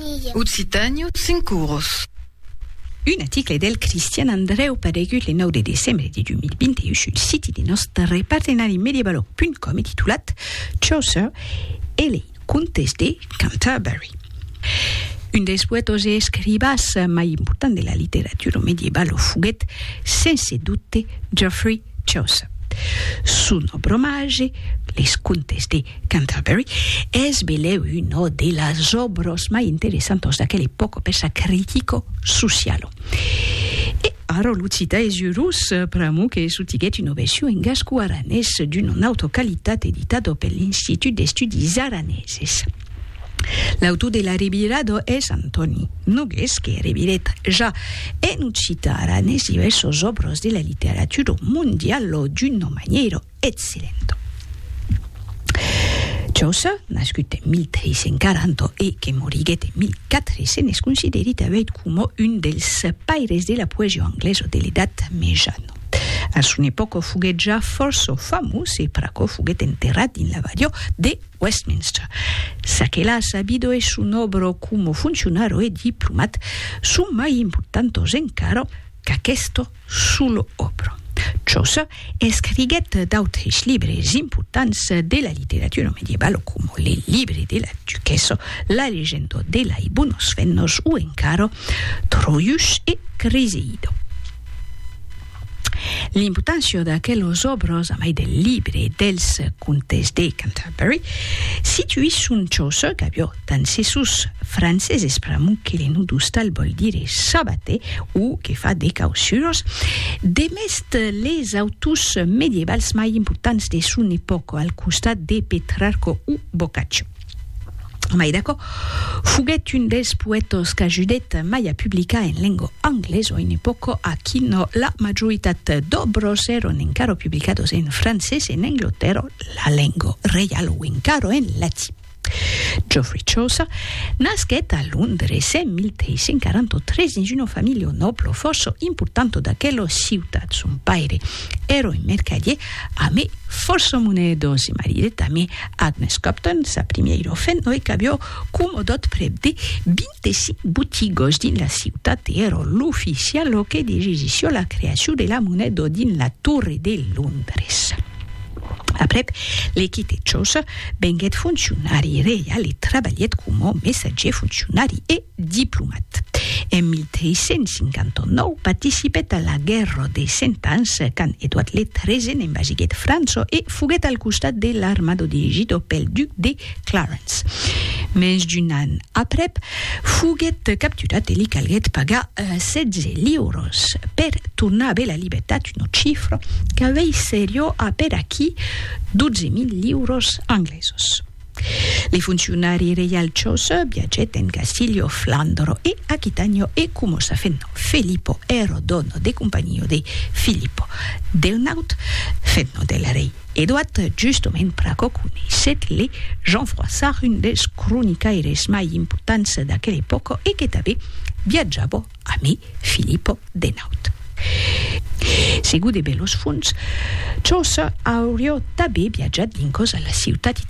Occitânio 5 euros. Un article del Cristian Andreu aparegut le 9 de desembre de 2021 sul sito di nostre partenari medievalo.com titulat Chaucer e le Contes de Canterbury. Un des poetos e escribas mai important de la literatura medievalo fuguet, sense dubte, Geoffrey Chaucer. Son obromage, Les Contes de Canterbury, es beleu uno de las obras mai interessantes d'aquell'epoca per sa critico socialo. E ara l'Occità es jurus pramu che sutiguet una versione in gasco aranès d'una autoqualitat editado per l'Institut d'Estudis Araneses. L'autor de la revirado es Antoni Nogues, que reviret ja en Occità aranès diversos obras de la literatura mondiale d'una maniera eccellente. Chaucer, nascut en 1340 e che moriguet en 1400, es considerat aveit como un dels paires de la poesia anglesa de l'edat mitjana. A son epoca fuguet ja força famós e praco fuguet enterrat in l'abbadia de Westminster. S'aquela sabido es un obra como funcionario e diplomat son mai importantes encara qu'aquesto solo obra. Chaucer escriguet d'autres libres importants de la literatura medievale como le libri de la duquessa, la legenda de la Buenos Venus o encara Troius e Criseido. L'importància d'aquelles obres, a mai del llibre dels Contes de Canterbury, situïs un Chaucer que avió tant sus franceses pramu que le nudustal vol dire sabater o que fa de causures, de mest les autors medievals mai importants de son epoca al costat de Petrarco o Boccaccio. Mai d'accord, fuguet un des poetos qu'ajudet mai a publicar en lengua anglesa in epoca a qui no la majoritat d'obres eron encara publicados en francès en Anglaterra, la lengua real o encara en latin. Geoffrey Chaucer nasquet a Londres en 1343 in una famiglia noble força importante d'aquella ciutat. Son pare era un mercadier a me força monedos i maridet a me Agnes Copton, sa primera fenno e qu'avió comodot prep de 25 botigos din la ciutat e era l'oficial que dirigissió la creació de la moneda din la Torre de Londres. Après, l'equip de Chaucer venguet funcionari reial e treballet com a messatger funcionari e diplomat. En 1359 participet a la Guerra de Cent Anys quand Edouard XIII envasiguet França e fuguet al costat de l'armada dirigida pel duc de Clarence. Menys d'un an après, fuguet capturat e li calguet pagar 16 liuros per tornar a la llibertat, una xifra que avei serio a per aquí 12.000 liuros anglesos. Les funcionari reial Chaucer viagget en Castillo, Flandro e Aquitania e como sa fenno Filippo era dono de compagnia de Filippo del Naut, fenno del rei Eduard, justament praco coneisset le Jean Froissart, un des cronicaires mai importants d'aquell'epoca e que també viatjava a me Filippo de Naut. Segur de belos fons, Chaucer hauria també viatjat dincos a la ciutat